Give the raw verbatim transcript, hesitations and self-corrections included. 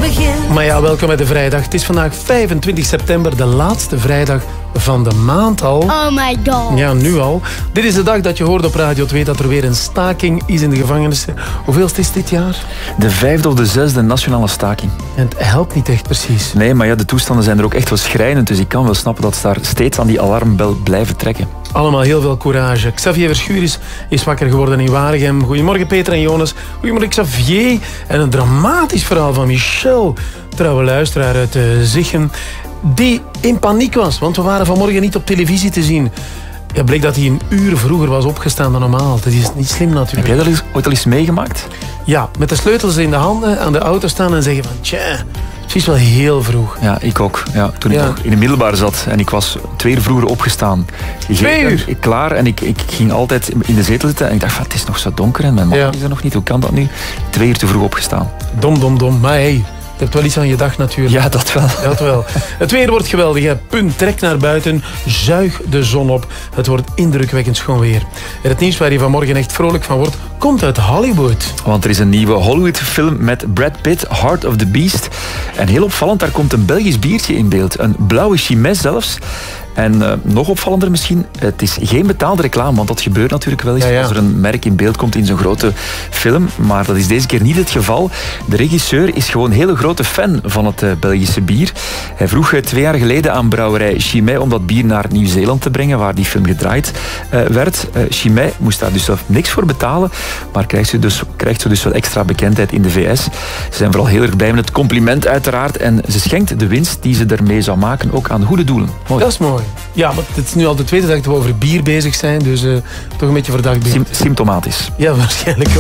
begint. Maar ja, welkom bij de vrijdag. Het is vandaag vijfentwintig september, de laatste vrijdag van de maand al. Oh my god. Ja, nu al. Dit is de dag dat je hoort op Radio twee dat er weer een staking is in de gevangenissen. Hoeveelste is dit jaar? De vijfde of de zesde nationale staking. En het helpt niet echt precies. Nee, maar ja, de toestanden zijn er ook echt wel schrijnend. Dus ik kan wel snappen dat ze daar steeds aan die alarmbel blijven trekken. Allemaal heel veel courage. Xavier Verschuur is, is wakker geworden in Waregem. Goedemorgen Peter en Jonas. Goedemorgen Xavier. En een dramatisch verhaal van Michel, trouwe luisteraar uit uh, Zichem, die in paniek was, want we waren vanmorgen niet op televisie te zien. Ja, bleek dat hij een uur vroeger was opgestaan dan normaal. Dat is niet slim natuurlijk. Heb jij dat eens, ooit al eens meegemaakt? Ja, met de sleutels in de handen aan de auto staan en zeggen van tja, het is wel heel vroeg. Ja, ik ook. Ja, toen Ja. ik nog in de middelbare zat en ik was twee uur vroeger opgestaan. Twee uur? Ik, klaar en ik, ik ging altijd in de zetel zitten en ik dacht van het is nog zo donker en mijn man Ja. is er nog niet. Hoe kan dat nu? Twee uur te vroeg opgestaan. Dom, dom, dom. Maar hey, je hebt wel iets aan je dag natuurlijk. Ja, dat wel. Dat wel. Het weer wordt geweldig. Hè. Punt, trek naar buiten, zuig de zon op. Het wordt indrukwekkend schoon weer. En het nieuws waar je vanmorgen echt vrolijk van wordt, komt uit Hollywood. Want er is een nieuwe Hollywood-film met Brad Pitt, Heart of the Beast. En heel opvallend, daar komt een Belgisch biertje in beeld. Een blauwe Chimay zelfs. En uh, nog opvallender misschien, het is geen betaalde reclame, want dat gebeurt natuurlijk wel eens Ja, ja. als er een merk in beeld komt in zo'n grote film. Maar dat is deze keer niet het geval. De regisseur is gewoon een hele grote fan van het uh, Belgische bier. Hij vroeg uh, twee jaar geleden aan brouwerij Chimay om dat bier naar Nieuw-Zeeland te brengen, waar die film gedraaid uh, werd. Uh, Chimay moest daar dus zelf niks voor betalen, maar krijgt ze, dus, krijgt ze dus wel extra bekendheid in de V S. Ze zijn vooral heel erg blij met het compliment uiteraard en ze schenkt de winst die ze ermee zou maken ook aan goede doelen. Mooi. Dat is mooi. Ja, maar het is nu al de tweede dag dat we over bier bezig zijn, dus uh, toch een beetje verdacht bier. Sym- symptomatisch. Ja, waarschijnlijk wel.